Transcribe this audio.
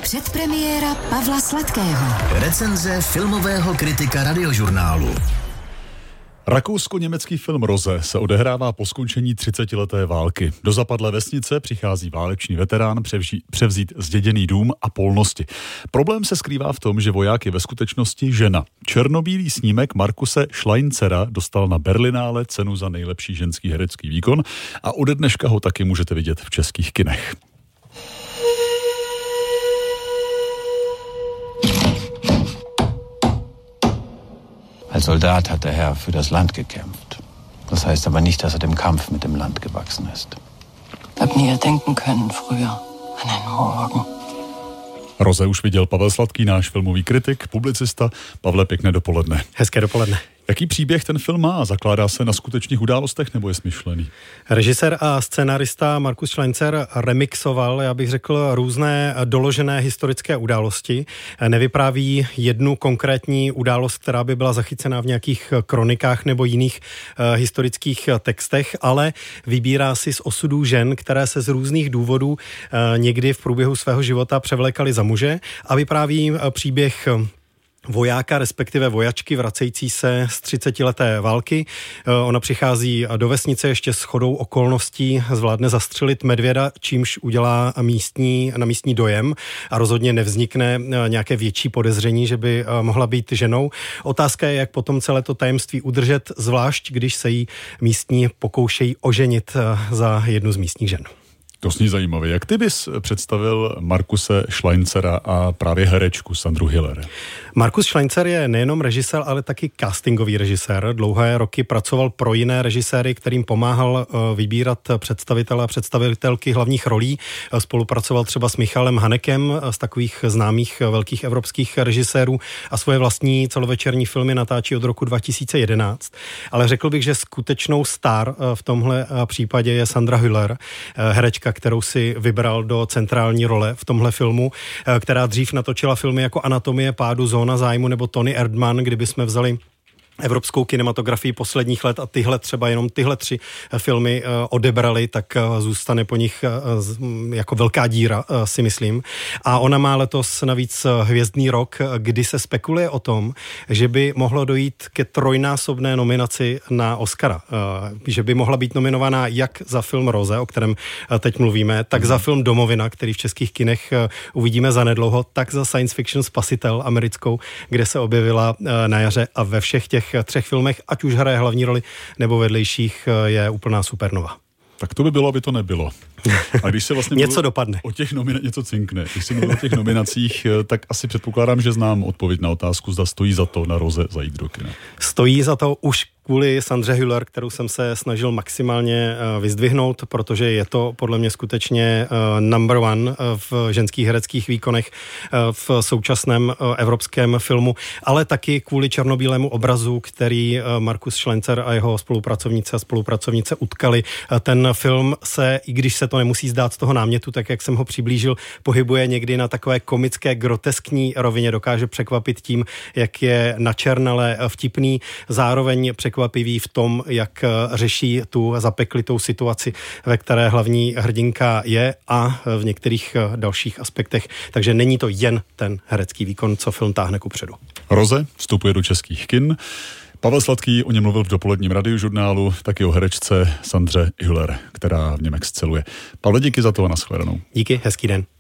Předpremiéra Pavla Sladkého. Recenze filmového kritika Radiožurnálu. Rakousko-německý film Roze se odehrává po skončení 30leté války. Do zapadlé vesnice přichází válečný veterán převzít zděděný dům a polnosti. Problém se skrývá v tom, že voják je ve skutečnosti žena. Černobílý snímek Markuse Schleinzera dostal na Berlinále cenu za nejlepší ženský herecký výkon a ode dneška ho taky můžete vidět v českých kinech. Als Soldat hat der Herr für das Land gekämpft. Das heißt aber nicht, dass dem Kampf mit dem Land gewachsen ist. Hab nie denken können früher an einen Morgen. Roze už viděl Pavel Sladký, náš filmový kritik, publicista. Pavle, pěkné dopoledne. Hezké dopoledne. Jaký příběh ten film má? Zakládá se na skutečných událostech nebo je smyšlený? Režisér a scenarista Markus Schleinzer remixoval, já bych řekl, různé doložené historické události. Nevypráví jednu konkrétní událost, která by byla zachycená v nějakých kronikách nebo jiných historických textech, ale vybírá si z osudů žen, které se z různých důvodů někdy v průběhu svého života převlékaly za muže a vypráví příběh vojáka, respektive vojačky vracející se z 30leté války. Ona přichází do vesnice, ještě shodou okolností zvládne zastřelit medvěda, čímž udělá na místní dojem a rozhodně nevznikne nějaké větší podezření, že by mohla být ženou. Otázka je, jak potom celé to tajemství udržet, zvlášť když se jí místní pokoušejí oženit za jednu z místních žen. To zní zajímavé. Jak ty bys představil Markuse Schleinzera a právě herečku Sandru Hüller? Markus Schleinzer je nejenom režisér, ale taky castingový režisér. Dlouhé roky pracoval pro jiné režiséry, kterým pomáhal vybírat představitele a představitelky hlavních rolí. Spolupracoval třeba s Michalem Hanekem, z takových známých velkých evropských režisérů a svoje vlastní celovečerní filmy natáčí od roku 2011. Ale řekl bych, že skutečnou star v tomhle případě je Sandra Hüller, herečka, kterou si vybral do centrální role v tomhle filmu, která dřív natočila filmy jako Anatomie pádu, Zóna zájmu nebo Tony Erdmann, kdyby jsme vzali evropskou kinematografii posledních let a jenom tyhle 3 filmy odebrali, tak zůstane po nich jako velká díra, si myslím. A ona má letos navíc hvězdný rok, kdy se spekuluje o tom, že by mohlo dojít ke 3násobné nominaci na Oscara. Že by mohla být nominovaná jak za film Roze, o kterém teď mluvíme, tak za film Domovina, který v českých kinech uvidíme zanedlouho, tak za science fiction Spasitel americkou, kde se objevila na jaře a ve všech těch 3 filmech, ať už hraje hlavní roli nebo vedlejších, je úplná supernova. Tak to by bylo, aby to nebylo. A když se vlastně něco dopadne. Něco cinkne. Když si mluvil o těch nominacích, tak asi předpokládám, že znám odpověď na otázku, zda stojí za to na Roze zajít do kina. Stojí za to už kvůli Sandře Hüller, kterou jsem se snažil maximálně vyzdvihnout, protože je to podle mě skutečně number one v ženských hereckých výkonech v současném evropském filmu, ale taky kvůli černobílému obrazu, který Markus Schleinzer a jeho spolupracovnice utkali. Ten film se, i když se to nemusí zdát z toho námětu, tak jak jsem ho přiblížil, pohybuje někdy na takové komické, groteskní rovině, dokáže překvapit tím, jak je načernale vtipný, zároveň překvapivý v tom, jak řeší tu zapeklitou situaci, ve které hlavní hrdinka je a v některých dalších aspektech. Takže není to jen ten herecký výkon, co film táhne kupředu. Roze vstupuje do českých kin. Pavel Sladký o něm mluvil v dopoledním Radiožurnálu, taky o herečce Sandře Hüller, která v něm exceluje. Pavle, díky za to a nashledanou. Díky, hezký den.